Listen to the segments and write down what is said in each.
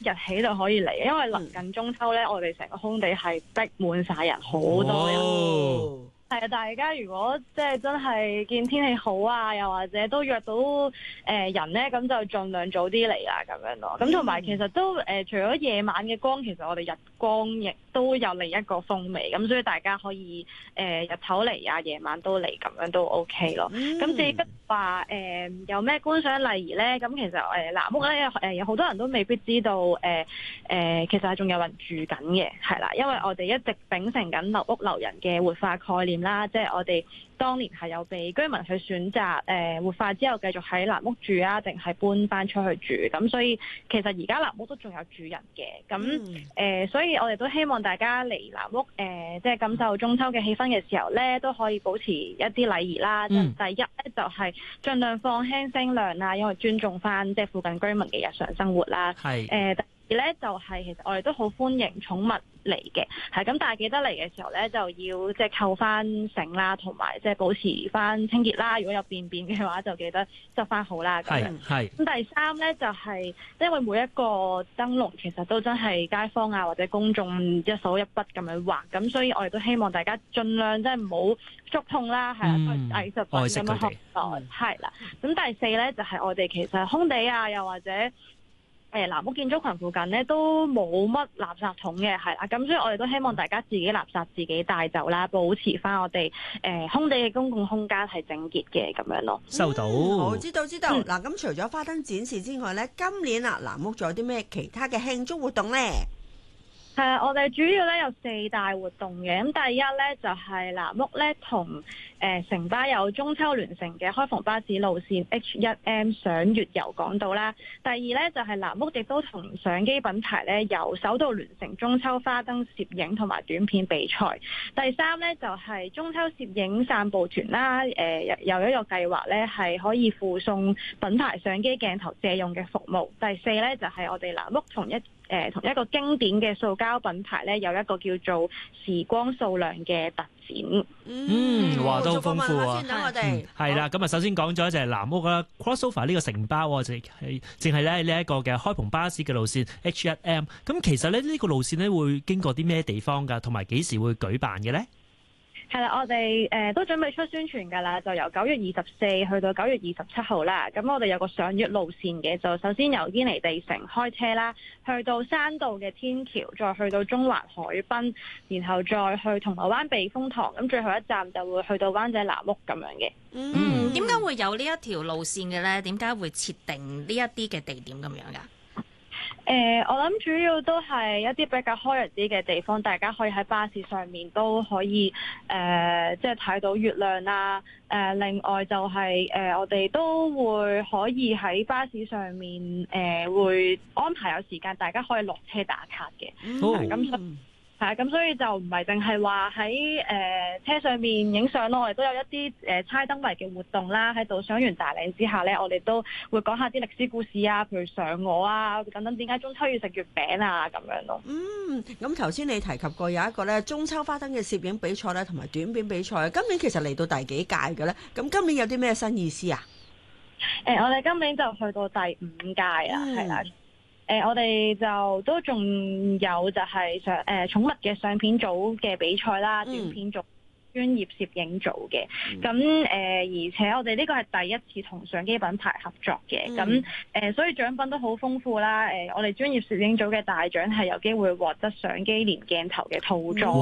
日起就可以嚟，因為臨近中秋咧，我哋成個空地係逼滿晒人，好多人。係啊，大家如果即係真係見天氣好啊，又或者都約到人咧，咁就盡量早啲嚟啊，咁樣咯。咁同埋其實都除咗夜晚嘅光，其實我哋日光亦都有另一個風味，咁所以大家可以日頭嚟啊，夜晚都嚟，咁樣都 OK 咯。咁至於話有咩觀賞禮儀咧，咁其實藍屋咧有好多人都未必知道其實係仲有人住緊嘅，係啦，因為我哋一直秉承緊留屋留人嘅活化概念啦，即係我哋當年係有俾居民去選擇活化之後繼續喺藍屋住啊，定係搬翻出去住，咁所以其實而家藍屋都仲有住人嘅，咁所以我哋都希望大家嚟藍屋即係感受中秋嘅氣氛嘅時候咧，都可以保持一啲禮儀啦。第一咧就係盡量放輕聲量啦，因為尊重翻即係附近居民嘅日常生活啦。第二咧就係其實我哋都好歡迎寵物嚟嘅，係咁，但係記得嚟嘅時候咧就要即係扣翻繩啦，同埋即係保持翻清潔啦。如果有便便嘅話，就記得執翻好啦。咁第三咧就係因為每一個燈籠其實都真係街坊啊或者公眾一手一筆咁樣畫，咁所以我哋都希望大家盡量即係唔好觸碰啦，係啦，藝術品咁樣學待，係啦。咁第四咧就係我哋其實空地啊，又或者藍屋建築群附近咧都冇乜垃圾桶嘅，係啦，咁所以我哋都希望大家自己垃圾自己帶走啦，保持翻我哋空地嘅公共空間係整潔嘅咁樣咯。 收到， 好，知道。嗱，咁除咗花燈展示之外咧，今年啊藍屋仲有啲咩其他嘅慶祝活動咧？ 係啊，我哋主要咧有4大活動嘅。咁第一咧就係藍屋咧同城巴有中秋聯乘嘅開篷巴士路線 H1M 賞月遊港島啦。第二咧就係藍屋亦都同相機品牌咧由首度聯乘中秋花燈攝影同埋短片比賽。第三咧就係中秋攝影散步團啦。有一個計劃咧係可以附送品牌相機鏡頭借用嘅服務。第四咧就係我哋藍屋同一個經典嘅塑膠品牌咧，有一個叫做時光數量嘅特展。 話都豐富啊！ 先等我哋係啦，咁啊，首先講咗就係藍屋啦 ，crossover 呢個城巴淨係咧呢一個嘅開篷巴士嘅路線 H1M。咁其實咧呢個路線咧會經過啲咩地方㗎？同埋幾時會舉辦嘅咧？ 係啦，我哋都準備出宣傳㗎啦，就由9月24去到9月27號啦。咁我哋有個賞月路線嘅，就首先由堅尼地城開車啦，去到山道嘅天橋，再去到中環海濱，然後再去銅鑼灣避風塘，咁最後一站就會去到灣仔藍屋咁樣嘅。 點解會有呢一條路線嘅咧？點解會設定呢一啲嘅地點咁樣㗎？ 我諗主要都係一啲比較開揚啲嘅地方，大家可以喺巴士上面都可以即係睇到月亮啦。另外就係我哋都會可以喺巴士上面會安排有時間，大家可以落車打卡嘅。咁所以就唔係淨係話喺車上面影相咯，我哋都有一啲猜燈謎嘅活動啦。喺度賞完大嶺之下咧，我哋都會講下啲歷史故事啊，譬如嫦娥啊等等，點解中秋要食月餅啊咁樣咯。 咁頭先你提及過有一個咧中秋花燈嘅攝影比賽咧，同埋短片比賽，今年其實嚟到第幾屆嘅咧？咁今年有啲咩新意思啊？ 我哋今年就去到第5屆啦，係啦。我哋就都仲有就係寵物嘅相片組嘅比賽啦，短片組、專業攝影組嘅。咁而且我哋呢個係第一次同相機品牌合作嘅，咁所以獎品都好豐富啦。我哋專業攝影組嘅大獎係有機會獲得相機連鏡頭嘅套裝。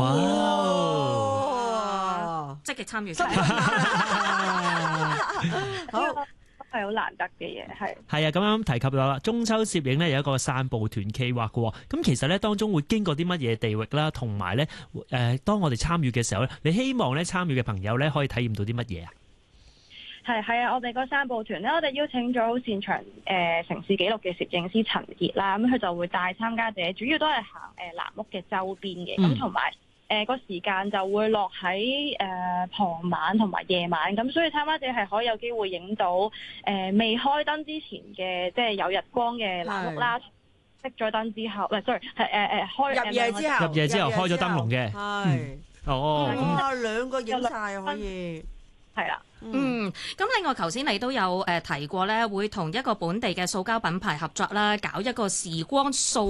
哇！ 積極參與。 好。係好難得嘅嘢， 係啊！咁啱提及到啦，中秋攝影咧有一個散步團企劃嘅，咁其實咧當中會經過啲乜嘢地域啦，同埋咧當我哋參與嘅時候咧，你希望咧參與嘅朋友咧可以體驗到啲乜嘢啊？ 係啊！我哋個散步團咧，我哋邀請咗好擅長城市紀錄嘅攝影師陳傑啦，咁佢就會帶參加者，主要都係行藍屋嘅周邊嘅，咁同埋個時間就會落喺傍晚同埋夜晚，咁所以參加者係可以有機會影到未開燈之前嘅，即係有日光嘅藍屋啦。熄咗燈之後，開入夜之後開咗燈籠嘅。 咁兩個影晒可以。 係啦。 咁另外頭先你都有提過咧，會同一個本地嘅塑膠品牌合作啦，搞一個時光數